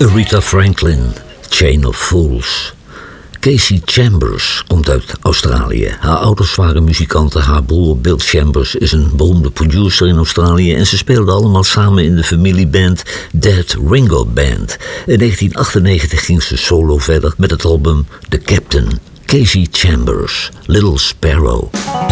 Aretha Franklin, Chain of Fools. Casey Chambers komt uit Australië. Haar ouders waren muzikanten. Haar broer Bill Chambers is een beroemde producer in Australië. En ze speelden allemaal samen in de familieband Dead Ringo Band. In 1998 ging ze solo verder met het album The Captain. Casey Chambers, Little Sparrow.